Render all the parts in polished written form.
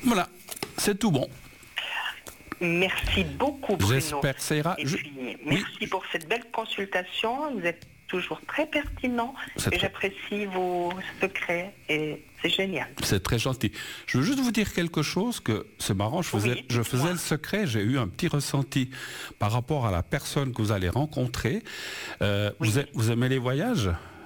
Voilà, c'est tout bon. Merci beaucoup, Bruno. J'espère que ça ira. Et puis, merci pour cette belle consultation. Vous êtes toujours très pertinent et j'apprécie vos secrets et c'est génial. C'est très gentil. Je veux juste vous dire quelque chose que c'est marrant, je faisais le secret, j'ai eu un petit ressenti par rapport à la personne que vous allez rencontrer. Vous aimez les voyages ?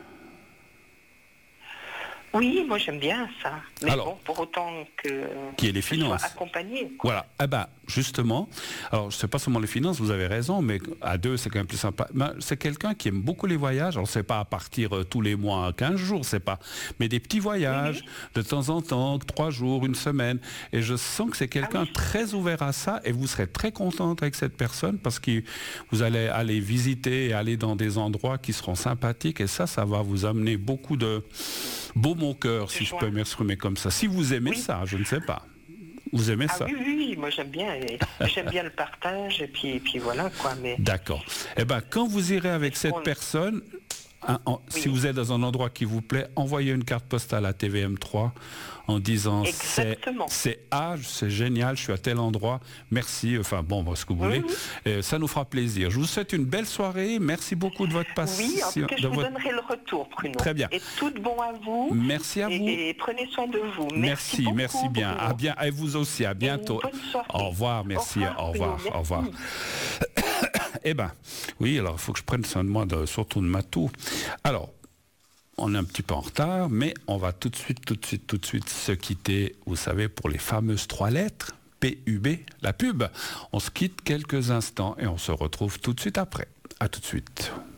Oui, moi j'aime bien ça. Mais alors, bon, pour autant que qui est les finances. Soit accompagné. Voilà. Eh ben, justement, alors je sais pas seulement les finances, vous avez raison, mais à deux c'est quand même plus sympa. Ben, c'est quelqu'un qui aime beaucoup les voyages. Alors c'est pas à partir tous les mois, 15 jours, c'est pas, mais des petits voyages de temps en temps, 3 jours, une semaine. Et je sens que c'est quelqu'un très ouvert à ça, et vous serez très contente avec cette personne parce que vous allez aller visiter et aller dans des endroits qui seront sympathiques, et ça va vous amener beaucoup de beau mon cœur, si je peux m'exprimer comme ça. Si vous aimez ça, je ne sais pas. Vous aimez ça ? Oui, moi j'aime bien. J'aime bien le partage, et puis voilà quoi. Mais... D'accord. Eh bien, quand vous irez avec cette personne, si vous êtes dans un endroit qui vous plaît, envoyez une carte postale à TVM3 en disant c'est génial, je suis à tel endroit, merci, enfin bon, ce que vous voulez. Ça nous fera plaisir. Je vous souhaite une belle soirée, merci beaucoup de votre patience. Oui, en tout cas, je vous donnerai le retour, Bruno. Très bien. Et tout bon à vous. Merci à vous. Et prenez soin de vous. Merci beaucoup, bien. Et vous aussi, à bientôt. Bonne soirée. Au revoir, merci, au revoir. Eh bien, oui, alors il faut que je prenne soin de moi, surtout de ma toux. Alors, on est un petit peu en retard, mais on va tout de suite se quitter, vous savez, pour les fameuses 3 lettres, PUB, la pub. On se quitte quelques instants et on se retrouve tout de suite après. À tout de suite.